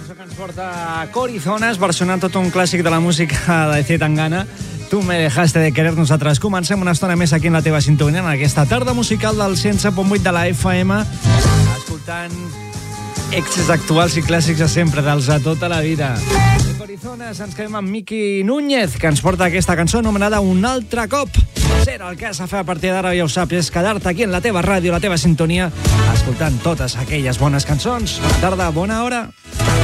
cançó que ens porta Corizonas, versionant tot un clàssic de la música de C. Tangana. Tu me dejaste de querer. Nosaltres comencem una estona més aquí en la teva sintonia, en aquesta tarda musical del 107.8 de la FM, escoltant èxits actuals i clàssics de sempre, dels de tota la vida. De Corizonas ens quedem amb Miki Núñez, que ens porta aquesta cançó anomenada Un altre cop. Serà el que has de fer a partir d'ara, ja ho saps, és quedar-te aquí en la teva ràdio, la teva sintonia, escoltant totes aquelles bones cançons. Bona tarda, bona hora.